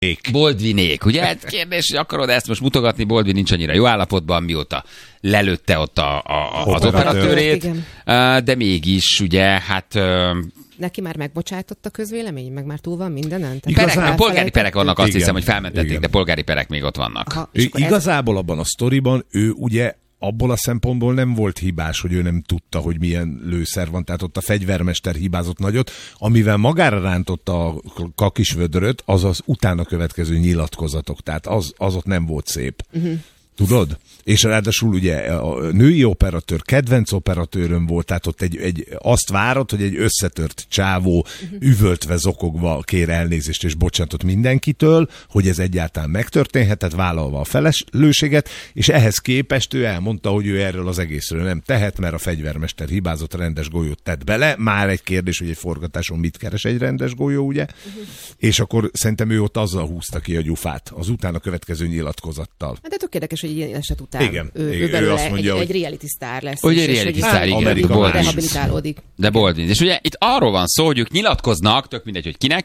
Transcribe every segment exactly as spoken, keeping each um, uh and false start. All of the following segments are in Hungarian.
Baldwinék, ugye? Hát kérdés, hogy akarod ezt most mutogatni, Baldwin nincs annyira jó állapotban, mióta lelőtte ott a, a, az operatőrét, de mégis, ugye, hát... Neki már megbocsátott a közvélemény? Meg már túl van mindenen? Perek, polgári perek vannak, azt igen, hiszem, hogy felmentették, igen, de polgári perek még ott vannak. Aha, ő igazából abban a sztoriban ő ugye abból a szempontból nem volt hibás, hogy ő nem tudta, hogy milyen lőszer van, tehát ott a fegyvermester hibázott nagyot, amivel magára rántotta a kakis vödröt, az az utána következő nyilatkozatok, tehát az, az ott nem volt szép. Uh-huh. Tudod? És ráadásul ugye a női operatőr, kedvenc operatőrön volt, tehát ott egy, egy, azt várod, hogy egy összetört csávó üvöltve, zokogva kér elnézést és bocsánatot mindenkitől, hogy ez egyáltalán megtörténhetett, vállalva a felelősséget, és ehhez képest ő elmondta, hogy ő erről az egészről nem tehet, mert a fegyvermester hibázott, rendes golyót tett bele. Már egy kérdés, hogy egy forgatáson mit keres egy rendes golyó, ugye? Uh-huh. És akkor szerintem ő ott azzal húzta ki a gyufát, az utána következő nyilatkozattal. De tök érdekes, hogy ilyen eset után igen, ő, igen, ő, ő azt mondja, egy, hogy... egy reality sztár lesz. Hogy egy reality sztár, igen, rehabilitálódik. De Baldwin. És ugye itt arról van szó, hogy ők nyilatkoznak, tök mindegy, hogy kinek,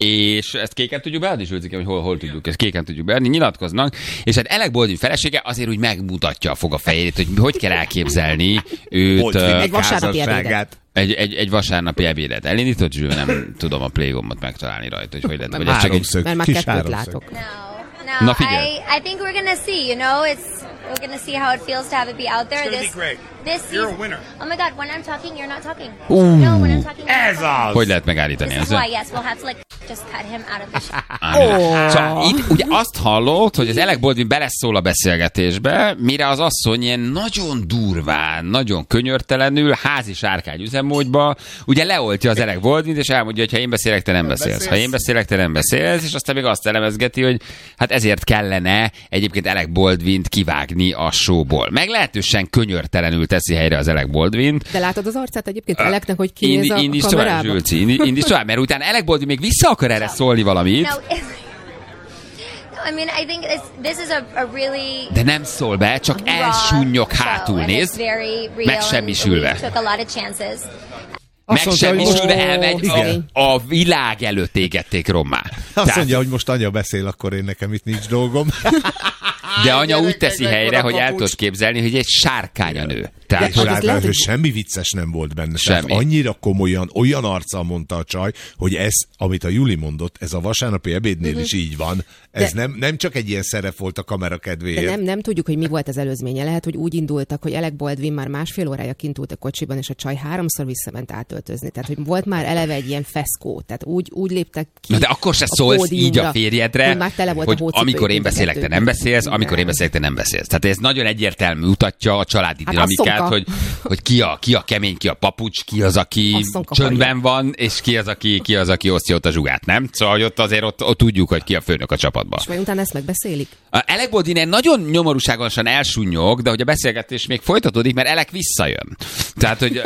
és ezt kéken tudjuk beadni, Zsülcik, hogy hol, hol tudjuk, ezt kéken tudjuk beadni, nyilatkoznak, és hát Alec Baldwin felesége azért úgy megmutatja a fogafejét, hogy hogy kell elképzelni őt. Egy vasárnapi ebédet. Egy, egy, egy vasárnapi ebédet. Elindított, Zsül, nem tudom a playgombot megtalálni rajta, hogy hogy lehet. Vagy ez csak egy... Mert már kettőt látok. No, I, I think we're gonna see. You know, it's we're gonna see how it feels to have it be out there. It's this, be great. This you're season. a winner. Oh my God! When I'm talking, you're not talking. Ooh. No, when I'm talking. Ez az! Hogy lehet megállítani This is ezzel? why, yes, we'll have to like just cut him out of the show. Oh. Szóval itt ugye azt hallott, hogy az Alec Baldwin beleszól a beszélgetésbe, mire az asszony ilyen nagyon durván, nagyon könyörtelenül, házi sárkány üzemmódba, ugye leoltja az Alec Baldwint, és elmondja, hogy ha én beszélek, te nem beszélsz. Ha én beszélek, te nem beszélsz, és aztán még azt elemezgeti, hogy hát ezért kellene egyébként Alec Baldwint kivágni a showból. Meglehetősen könyörtelenül teszi helyre az Alec Baldwint. De látod az arcát egyébként Alecnek, hogy kinéz a indíts kamerába? Tovább, Zsülci, indíts tovább, mert utána Alec Baldwin még vissza akar erre szólni valamit. No, I mean, I think this, this is a, a really. De nem szól be, csak elsúnyog hátul, nézd. Megsemmisülve. Megsemmisülve elmegy, a, a világ előtt égették rommá. Azt Tehát... mondja, hogy most anya beszél, akkor én nekem itt nincs dolgom. De anya úgy teszi helyre, hogy el tudod képzelni, hogy egy sárkánya nő. Tehát, hogy lehet, hogy semmi vicces nem volt benne. Tehát annyira komolyan, olyan arccal mondta a csaj, hogy ez, amit a Juli mondott, ez a vasárnapi ebédnél uh-huh. is így van. Ez de, nem, nem csak egy ilyen szerep volt a kamera kedvéért. De nem, nem tudjuk, hogy mi volt az előzménye. Lehet, hogy úgy indultak, hogy Alec Baldwin már másfél órája kint ült a kocsiban, és a csaj háromszor visszament átöltözni. Tehát, hogy volt már eleve egy ilyen feszkó. Tehát úgy, úgy léptek ki. Na de akkor se szólsz így a férjedre, hogy, már tele volt hogy a amikor én beszélek, te nem beszélsz, amikor én beszélek, te nem beszélsz. Tehát ez nagyon egyértelmű mutatja a családi hát dinamikát, hogy, hogy ki, a, ki a kemény, ki a papucs, ki az, aki csöndben van, és ki az, aki, ki az, aki osztja ott a zsugát, nem? Szóval hogy ott azért ott, ott tudjuk, hogy ki a főnök a csapatban. És majd utána ezt megbeszélik? Alec Baldwin nagyon nyomorúságosan elsúnyog, de hogy a beszélgetés még folytatódik, mert Alec visszajön. Tehát, hogy...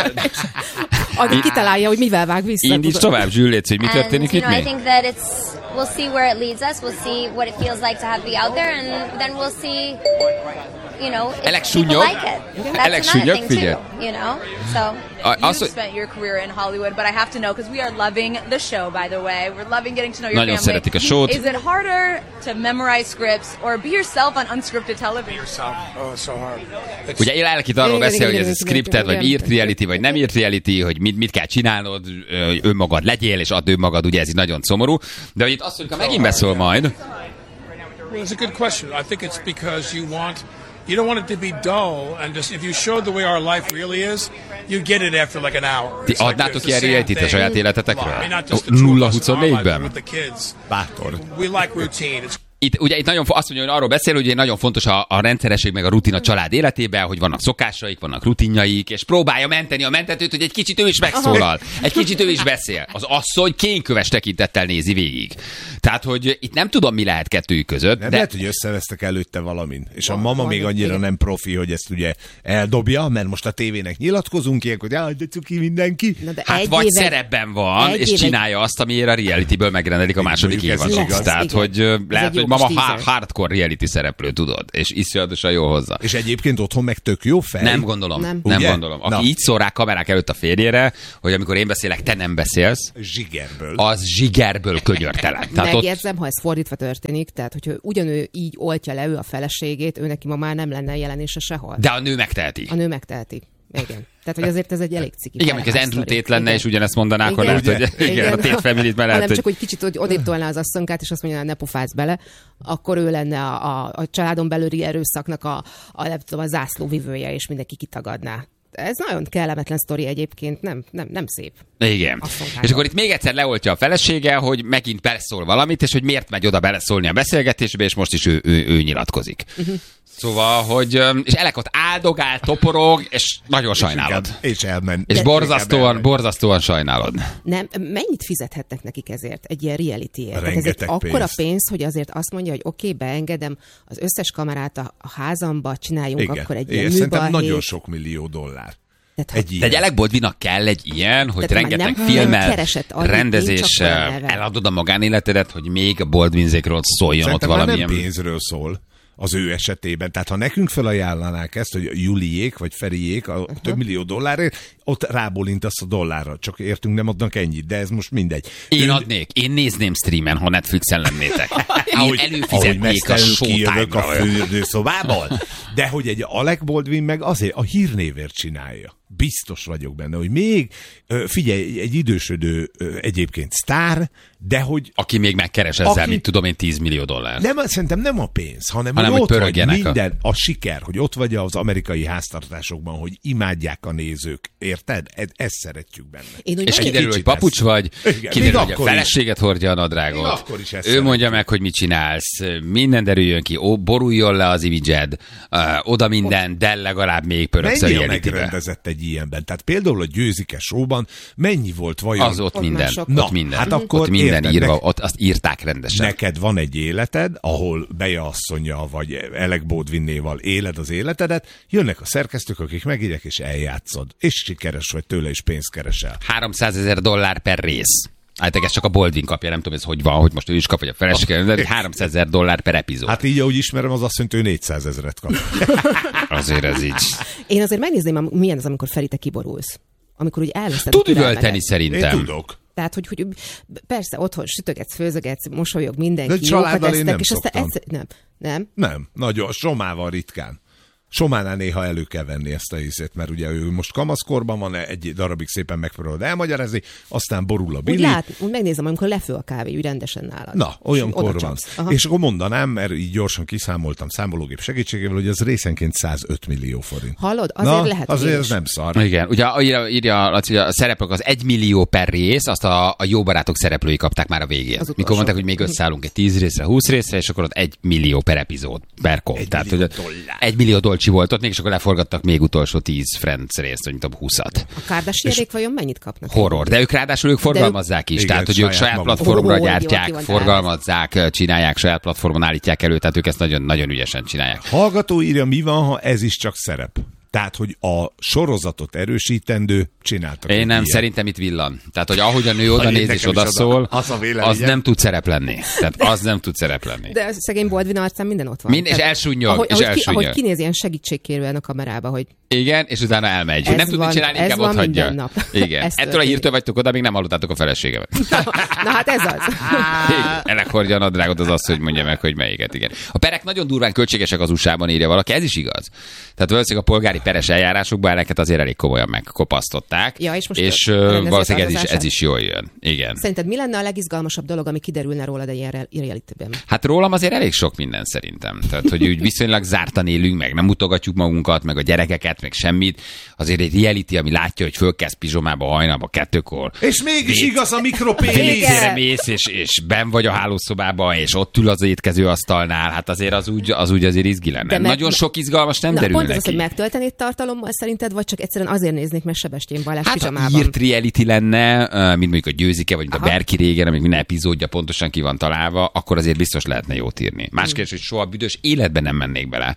Aki kitalálja, hogy mivel vág vissza. Indíts tovább, Zsülléc, hogy mi történik and, you itt know, még? I think that it's, we'll see where it leads us, we'll see what it feels like to have be out there, and then we'll see, you know, if Alec people súnyog. like it. That's Alec another súnyog, thing figyelj. too, you know, so... You've spent your career in Hollywood, but I have to know, because we are loving the show, by the way. We're loving getting to know your Nagyon family. szeretik a showt. Is it harder to memorize scripts or be yourself on unscripted television? Be yourself. Oh, it's so hard. It's... Ugye Alec itt arról beszél, hogy ez scripted, vagy írt reality, vagy nem írt reality, hogy mit, mit kell csinálnod, önmagad legyél, és add önmagad, ugye ez így nagyon szomorú. De hogy itt azt mondjuk, ha megint beszól majd... Well, it's a good question. I think it's because you want... You don't want it to be dull, and just if you show the way our life really is, you get it after like an hour. Ti adnátok ilyen reality-t a saját életetekről? nulla huszonnégyben? Bátor. We like routine. It's Itt, ugye itt nagyon, azt mondja, hogy arról beszél, hogy nagyon fontos a, a rendszeresség meg a rutin a család életében, hogy vannak szokásaik, vannak rutinjaik, és próbálja menteni a mentetőt, hogy egy kicsit ő is megszólal. Egy kicsit ő is beszél. Az asszony kénköves tekintettel nézi végig. Tehát, hogy itt nem tudom, mi lehet kettőjük között. Nem de... lehet, hogy összevesztek előtte valamin. És a mama még annyira nem profi, hogy ezt ugye eldobja, mert most a tévének nyilatkozunk ilyenkor, hogy de cuki mindenki. Hát vagy éve... szerepben van, és éve... csinálja azt, amiért a realityből megrendelik a második évadot. Tehát, hogy lehet, hogy mama teaser. ha- hardcore reality szereplő, tudod, és iszonyatosan jó hozzá. És egyébként otthon meg tök jó fej. Nem gondolom, nem, Nem. nem gondolom. Aki Na. így szól rá kamerák előtt a férjére, hogy amikor én beszélek, te nem beszélsz, Zsigerből. az zsigerből könyörtelen. Tehát ott Megjegyzem, ha ez fordítva történik, tehát hogyha ugyanő így oltja le ő a feleségét, ő neki ma már nem lenne jelenése sehol. de a nő megteheti. A nő megteheti. Igen. Tehát, hogy azért ez egy elég ciki. Igen, mondjuk az Andrew sztori. Tate lenne, Igen. és ugyanezt mondanák, akkor lehet, Igen. hogy igen, a Tate Family-t már lehet, hanem hogy... csak, hogy kicsit hogy odébb tolná az asszonyát, és azt mondja, ne pufálsz bele, akkor ő lenne a, a, a családon belüli erőszaknak a, a, nem tudom, a zászlóvivője, és mindenki kitagadná. Ez nagyon kellemetlen sztori egyébként, nem, nem, nem szép. Igen. Asszonykára. És akkor itt még egyszer leoltja a felesége, hogy megint beleszól valamit, és hogy miért megy oda beleszólni a beszélgetésbe, és most is ő, ő, ő nyilatkozik. Uh-huh. Szóval, hogy öm, és Elek ott áldogál, toporog, és nagyon sajnálod. Igen, és elment. És De- borzasztóan, elment. borzasztóan sajnálod. Nem, mennyit fizethetnek nekik ezért egy ilyen reality-ért? Tehát ez egy Rengeteg akkora pénzt. pénz, hogy azért azt mondja, hogy oké, okay, beengedem az összes kamerát a, a házamba, csináljunk Igen. akkor egy Igen, ilyen szerintem műbalhét. nagyon sok millió dollár. Tehát, Egy De ilyen. egy Alec Baldwinnak kell egy ilyen, hogy Tehát már rengeteg nem- filmmel, nem keresett annyit, nincs rendezéssel akkor neve. eladod a magánéletedet, hogy még a Baldwinzékről szóljon Szerintem ott már valamilyen... nem pénzről szól az ő esetében. Tehát ha nekünk felajánlanák ezt, hogy Juliék vagy Feriék a több millió dollárért, ott rábólintasz a dollárra. Csak értünk, nem adnak ennyit, de ez most mindegy. Én Ő- adnék, én nézném streamen, ha Netflixen lennétek. Én ahogy előfizetnék a mesztelenül kijövök a Showtime-ra. fürdőszobából. De hogy egy Alec Baldwin meg azért a hírnévért csinálja. Biztos vagyok benne, hogy még, ö, figyelj, egy idősödő ö, egyébként sztár, de hogy Aki még megkeres ezzel, Aki- mint tudom én, tíz millió dollár. nem, szerintem nem a pénz, hanem, Hanem, hogy hogy ott vagy pörögjenek a- minden, a... a siker, hogy ott vagy az amerikai háztartásokban, hogy imádják a nézők. Érted? Ez, ezt szeretjük benne. Én úgy És meg- kiderül, hogy kicsit papucs ezt. vagy, Igen, kiderül, még hogy a akkor is. feleséget hordja a nadrágot. Még akkor is ezt Ő szeretjük. mondja meg, hogy mit csinálsz, minden derüljön ki, ó, boruljon le az imidzsed, uh, oda minden, de legalább még pöröksz a Mennyi a realitybe. megrendezett egy ilyenben? Tehát például a Győzike Showban mennyi volt vajon? Az ott Ott minden, már sok. ott Na, minden, hát akkor ott minden érted, írva, nek- ott azt írták rendesen. Neked van egy életed, ahol Beja asszonya vagy Alec Baldwinnéval éled az életedet, jönnek a szerkesztők, akik megírják, és eljátszod. És sikeres vagy tőle, és pénzt keresel. háromszázezer dollár per rész. Hát ez csak a Baldwin kapja, nem tudom ez hogy van, hogy most ő is kap, vagy a felesége, de háromszázezer dollár per epizód. Hát Hát így, ahogy ismerem, az azt mondja, hogy ő négyszázezret kap. azért ez így. Én azért megnézném, am- milyen az, amikor Feri, te kiborulsz. Amikor úgy elveszed Tud a türelmedet. üvölteni Én szerintem. tudok. Tehát, hogy, hogy persze otthon sütögetsz, főzögetsz, mosolyog mindenki, De családdal jókat én esztek, nem és aztán szoktam. egyszer... Nem, nem. Nem, nagyon, Somával ritkán. Sománál néha elő kell venni ezt a hiszét, mert ugye ő most kamaszkorban van, egy darabig szépen megpróbálod elmagyarázni, aztán borul a Úgy, Billy. lát, úgy megnézem, amikor lefő a kávé, úgy rendesen nálad. Na, olyankor oda van. csapsz. Aha. És akkor mondanám, mert így gyorsan kiszámoltam számológép segítségével, hogy az részenként százöt millió forint. Hallod? Azért Na, lehet, hogy azért én ez is. nem szar. Igen, ugye írja, írja Laci, a szereplők az egy millió per rész, azt a, a jó barátok szereplői kapták már a végén. utolsó. Mikor mondták, hogy még összeállunk egy tíz részre, húsz részre, és akkor ott egy millió per epizód, per kop. Egy Tehát, millió hogy dollár. egy millió dolcsi volt ott még, és akkor leforgattak még utolsó tíz Friends részt, vagy tudom, húszat. A Kardashianék vajon mennyit kapnak? Horror. De ők ráadásul ők forgalmazzák is. Igen, Tehát, hogy ők saját saját maguk. platformra Ó, jó, gyártják, ki van forgalmazzák, csinálják, saját platformon állítják elő, tehát ők ezt nagyon, nagyon ügyesen csinálják. Hallgató írja, mi van, ha ez is csak szerep? Tehát, hogy a sorozatot erősítendő csináltak. Én egy nem, ilyet. szerintem itt villan. Tehát, hogy ahogy a nő oda néz nekem és is oda oda- szól, az a véleményem. az nem tud szerep lenni. Tehát az nem tud szerep lenni. De a szegény Baldwin arcán minden ott van. Mind- és Tehát elsúnyog, ahogy, és ahogy, ki, elsúnyog. ahogy kinéz ilyen segítségkérően a kamerába, hogy Igen, és utána elmegy. Hogy Ez nem tud mit van- csinálni, ez inkább van ott hagyja. minden nap. Igen. Ez Ettől a történik. hírtől vagytok oda, még nem hallottátok a feleségemet. na hát ez az. Eleghordja a nadrágot az az, hogy mondja meg, hogy melyiket. Igen. A perek nagyon durván költségesek az u es á-ban, írja valaki, ez is igaz. Tehát valószínűleg a polgári peres eljárásokban eleket azért elég komolyan megkopasztották. Ja, és most és a- ö, rendezők valószínűleg ez is, változását? ez is jól jön. Igen. Szerinted mi lenne a legizgalmasabb dolog, ami kiderülne rólad egy ilyen re- realityben? Hát rólam azért elég sok minden szerintem. Tehát, hogy úgy viszonylag zártan élünk, meg nem mutogatjuk magunkat, meg a gyerekeket, meg semmit. Azért egy reality, ami látja, hogy fölkezd pizsomába hajnalba kettőkor. És mégis igaz a mikropénisz. Vécére mész, és, és benn vagy a hálószobában, és ott ül az étkezőasztalnál, hát azért az úgy, az úgy azért izgi lenne. De meg- Nagyon sok izgalmas nem Na, derül pont ez az, neki. hogy megtöltenéd tartalommal szerinted, vagy csak egyszerűen azért néznék meg Sebestyén Balázs Hát ha pizsamában? írt reality lenne, ö, mint mondjuk a Győzike, vagy mint a Aha. Berki régen, amik minden epizódja pontosan ki van találva, akkor azért biztos lehetne jót írni. Más kérdés, hogy soha büdös életben nem mennék bele.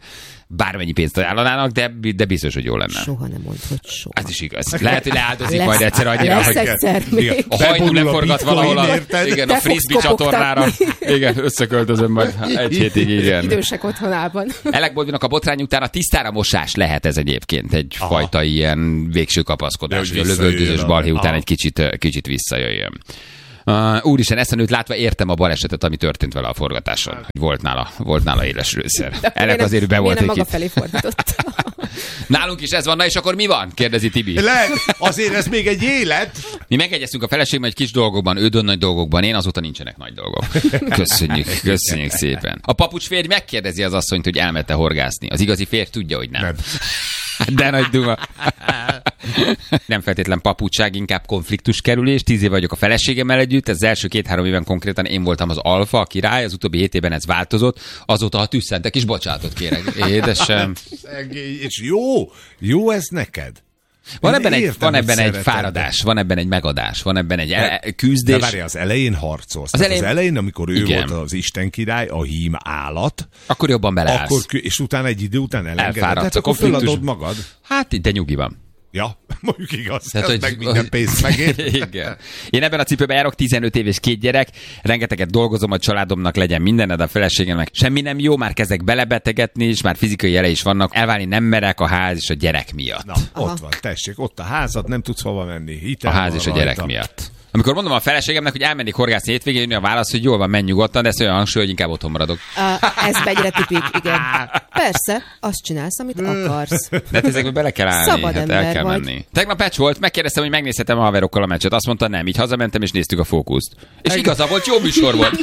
bármennyi pénzt ajánlanának, de, de biztos, hogy jó lenne. Soha nem mondd, hogy soha. Ez is igaz. Lehet, hogy leáldozik Lesz- majd egyszer annyira, lesz hogy egyszer még. a hajnú leforgat valahol a, igen, a Te frisbee fogsz csatornára. kopogtatni. Igen, összeköltözöm majd egy hétig, igen. Idősek otthonában. Elek Boldvinak a botrány után a tisztára mosás lehet ez egyébként egy Aha. fajta ilyen végső kapaszkodás, De hogy a hogy visszajöjjön lövöldözős a- balhé után Aha. egy kicsit, kicsit visszajöjjön. Uh, úristen, eszenőt látva értem a balesetet, ami történt vele a forgatáson. Hogy volt nála, volt nála éles lőszer. Ennek azért be volt egy egy maga kicsit. felé fordított. Nálunk is ez van, na és akkor mi van? Kérdezi Tibi. Le, azért ez még egy élet. Mi megegyeztünk a feleségem egy kis dolgokban, ő dönt nagy dolgokban, én azóta nincsenek nagy dolgok. Köszönjük, köszönjük szépen. A papucs férj megkérdezi az asszonyt, hogy elmette horgászni. Az igazi férj tudja, hogy nem. Nem. De nagy duma. Nem feltétlen papucság, inkább konfliktus kerülés. Tíz év vagyok a feleségemmel együtt, ez az első két-három éven konkrétan én voltam az alfa, a király, az utóbbi hét évben ez változott. Azóta, ha tüsszentek is, bocsánatot kérek. Édesem. És jó, jó ez neked. Van Én ebben, egy, értem, van hogy ebben egy szereted, fáradás, van ebben egy megadás, van ebben egy el- De küzdés. várjál, az elején harcolsz. Az Az, elején- az elején, amikor ő Igen. volt az Isten király, a hím állat, Akkor jobban beleállsz. akkor, kü- és utána egy idő után elengeded. Elfáradsz Tehát a akkor konfliktus. föladod magad. Hát, de nyugi van. Ja, mondjuk igaz. Tehát, Tehát, meg minden pénzt megér. Igen. Én ebben a cipőben járok, tizenöt év és két gyerek, rengeteget dolgozom, a családomnak legyen minden, de a feleségemnek semmi nem jó, már kezdek belebetegedni, és már fizikai jele is vannak, elválni nem merek a ház és a gyerek miatt. Na, ott van, tessék, ott a házad, nem tudsz hova menni. A Hitel ház van és a gyerek rajta. miatt. Amikor mondom a feleségemnek, hogy elmennék horgászni hétvégén, jönni a válasz, hogy jól van, menj nyugodtan, de ezt olyan hangsúly, hogy inkább otthon maradok. Uh, ez egyre tipik, igen. Persze, azt csinálsz, amit akarsz. De hát ezekbe bele kell állni, Szabad hát el ember kell vagy. menni. Tegnap meccs volt, megkérdeztem, hogy megnézhetem a haverokkal a meccset. Azt mondta nem, így hazamentem és néztük a fókuszt. És igaza volt, jó műsor volt.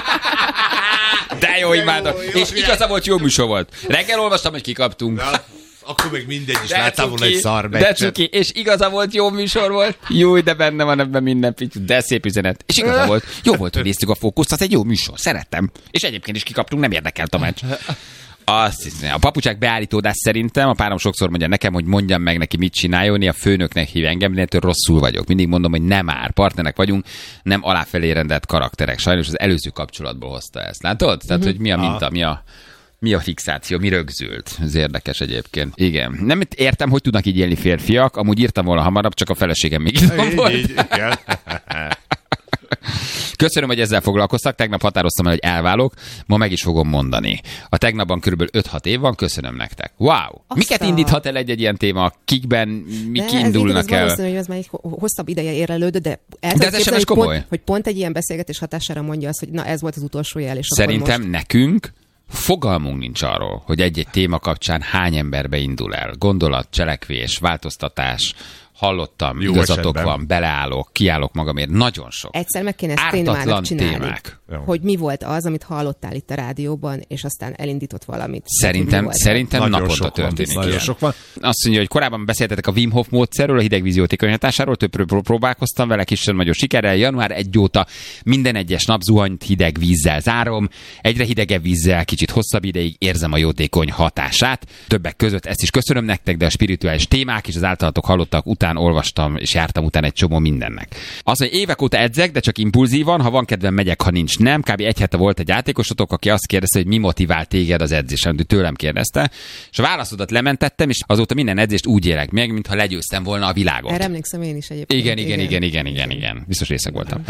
De jó, imádom. És igaza volt, jó műsor volt. Reggel olvastam, hogy kikaptunk. Na, akkor még mindegy is, De láttál volna egy cuki, szar de meccset. cuki, és igaza volt, jó műsor volt. Jó, de benne van ebben minden picit, de szép üzenet. És igaza volt, jó volt, hogy néztük a fókuszt, az egy jó műsor, szerettem. És egyébként is kikaptunk, nem érdekelt a meccs. Azt hiszem, a papucsák beállítódás szerintem, a párom sokszor mondja nekem, hogy mondjam meg neki, mit csináljon, a főnöknek hív engem, de ettől rosszul vagyok. Mindig mondom, hogy nem már, partnerek vagyunk, nem aláfelé rendelt karakterek. Sajnos az előző kapcsolatból hozta ezt. Látod? Tehát, hogy mi a minta, mi a, mi a fixáció, mi rögzült. Ez érdekes egyébként. Igen. Nem értem, hogy tudnak így élni férfiak, amúgy írtam volna hamarabb, csak a feleségem még itt Így, volt. így, igen. Köszönöm, hogy ezzel foglalkoztak. Tegnap határoztam el, hogy elválok. Ma meg is fogom mondani. A tegnapban körülbelül öt-hat év van. Köszönöm nektek. Wow! Aztán. Miket indíthat el egy-egy ilyen téma? Kikben mik De indulnak ez el? valószínű, hogy ez már egy ho- hosszabb ideje érlelődött, de el De tudom ez képzelni, esemes hogy komoly. pont, hogy pont egy ilyen beszélgetés hatására mondja azt, hogy na ez volt az utolsó jel, és Szerintem akkor most... nekünk fogalmunk nincs arról, hogy egy-egy téma kapcsán hány emberbe indul el. Gondolat, cselekvés, változtatás, hallottam, Jó igazatok esetben. van, beleállok, kiállok magamért. Nagyon sok. Egyszer meg kéne ezt Ártatlan témának csinálni. témák. Hogy mi volt az, amit hallottál itt a rádióban, és aztán elindított valamit. Mi Szerintem, volt? szerintem Nagyon naponta sok van, történik nagyon ilyen. sok van. Azt mondja, hogy korábban beszéltetek a Wim Hof módszerről, a hidegvíz jótékony hatásáról, többről pró- próbálkoztam vele, kisebb nagyobb sikerrel. január elseje óta minden egyes nap zuhanyt hideg vízzel zárom, egyre hidegebb vízzel, kicsit hosszabb ideig érzem a jótékony hatását. Többek között ezt is köszönöm nektek, de a spirituális témák és az általatok hallottak után olvastam és jártam után egy csomó mindennek. Az, hogy évek óta edzek, de csak impulzívan, ha van kedvem, megyek, ha nincs, nem. Kb. Egy hete volt egy játékosotok, aki azt kérdezte, hogy mi motivál téged az edzésen, hogy tőlem kérdezte, és a válaszodat lementettem, és azóta minden edzést úgy élek meg, mintha legyőztem volna a világot. Erre emlékszem én is egyébként. Igen, igen, igen, igen, igen, igen. Biztos részeg voltam.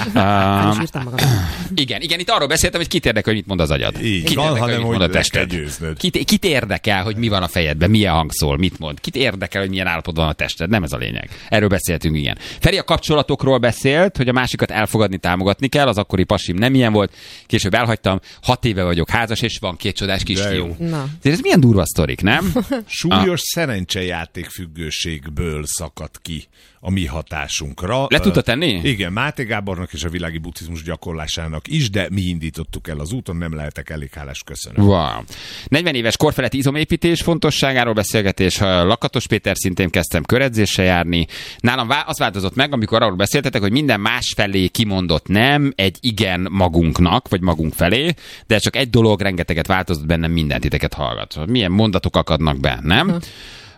El is írtam magam. Igen, igen, itt arról beszéltem, hogy kit érdekel, hogy mit mond az agyad. Így Kit van, érdekel, hanem, mit hogy mond a le kell tested. győznöd. Kit, kit érdekel, hogy mi van a fejedben, milyen hang szól, mit mond. Kit érdekel, hogy milyen állapotban van a tested. Nem ez a lényeg. Erről beszéltünk, igen. Feri a kapcsolatokról beszélt, hogy a másikat elfogadni, támogatni kell. Az akkori pasim nem ilyen volt. Később elhagytam. Hat éve vagyok házas, és van két csodás kisfiú. Na. Ez milyen durva sztorik, nem? Súlyos szerencsejáték függőségből szakadt ki a mi hatásunkra. Le tudta tenni? Igen, Máté Gábornak és a világi buddhizmus gyakorlásának is, de mi indítottuk el az úton, nem lehetek elég hálás, köszönöm. Wow. negyven éves korfeletti izomépítés fontosságáról beszélgetés. Lakatos Péter szintén kezdtem köredzésre járni. Nálam vá- az változott meg, amikor arról beszéltetek, hogy minden más felé kimondott nem, egy igen magunknak, vagy magunk felé, de csak egy dolog rengeteget változott bennem, mindent titeket hallgat. Milyen mondatok akadnak be, nem? Hm.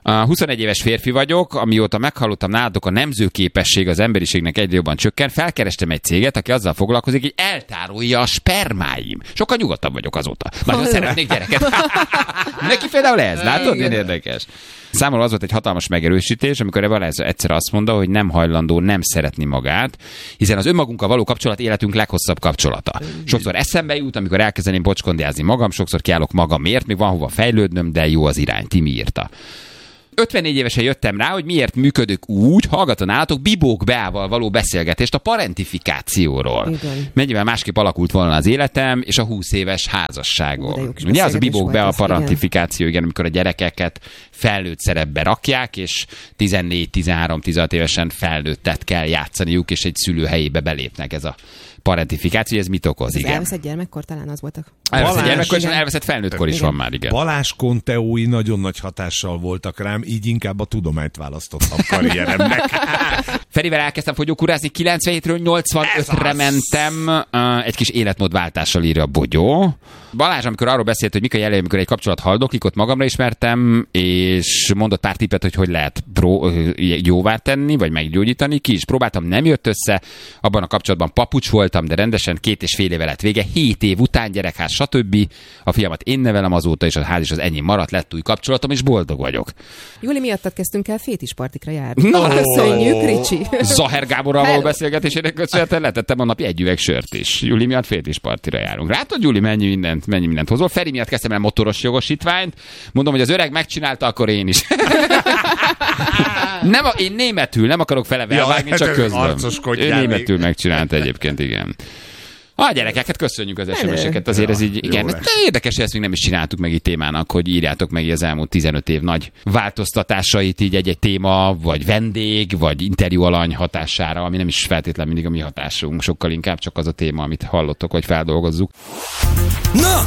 huszonegy éves férfi vagyok, amióta meghallottam nálatok a nemzőképesség az emberiségnek egyre jobban csökken, felkerestem egy céget, aki azzal foglalkozik, hogy eltárolja a spermáim. Sokkal nyugodtabb vagyok azóta. Nagyon szeretnék gyereket. Neki például ez, látod? Milyen érdekes. Számomra az volt egy hatalmas megerősítés, amikor Evaláza egyszer azt mondta, hogy nem hajlandó nem szeretni magát, hiszen az önmagunkkal való kapcsolat életünk leghosszabb kapcsolata. Sokszor eszembe jut, amikor elkezdeném bocskondiázni magam, sokszor kiállok magamért, még van hova fejlődnöm, de jó az irány. Timi írta. ötvennégy évesen jöttem rá, hogy miért működök úgy, hallgattanátok Bibók Beával való beszélgetést a parentifikációról. Igen. Mennyivel másképp alakult volna az életem, és a húsz éves házasságom. Ugye az a Bibók Be a parentifikáció, igen, amikor a gyerekeket felnőtt szerepbe rakják, és tizennégy, tizenhárom, tizenhat évesen felnőttet kell játszaniuk, és egy szülő helyébe belépnek. Ez a parentifikáció, ez mit okoz, igen. Elveszett gyermekkor talán az voltak. Elveszett gyermekkor, és elveszett felnőttkor is igen. Van már, igen. Balázs konteói nagyon nagy hatással voltak rám, így inkább a tudományt választottam karrieremnek. Ferivel elkezdtem fogyókúrázni, kilencvenhétről nyolcvanötre mentem, egy kis életmódváltással írja Bogyó. Balázs, amikor arról beszélt, hogy mik a jelei, amikor egy kapcsolat haldoklik, ott magamra ismertem, és mondott pár tippet, hogy hogy lehet pró- jóvá tenni, vagy meggyógyítani. Ki is próbáltam, nem jött össze. Abban a kapcsolatban papucs voltam, de rendesen két és fél éve lett vége. Hét év után gyerekház, stb. A fiamat én nevelem azóta, és a ház is az enyém maradt, lett új kapcsolatom, és boldog vagyok. Júli, miattad kezdtünk el fétispartikra járni. No. Köszönjük, Ricsi. Zaher Gáborral való beszélgetésének köszönhetően letettem a napi egy üveg sört is. Júli miatt fétispartira járunk. Látod, Júli, mennyi mindent, mennyi mindent hozol. Feri miatt kezdtem el motoros jogosítványt. Mondom, hogy az öreg megcsinálta, akkor én is. Nem a, én németül, nem akarok fele vágni, csak közben. Ő németül megcsinálta egyébként, igen. A gyerekeket köszönjük az es em es-eket, azért ja, ez így, igen, ez érdekes, hogy ezt még nem is csináltuk meg így témának, hogy írjátok meg az elmúlt tizenöt év nagy változtatásait így egy-egy téma, vagy vendég, vagy interjú alany hatására, ami nem is feltétlenül mindig a mi hatásunk, sokkal inkább csak az a téma, amit hallottok, hogy feldolgozzuk. Na,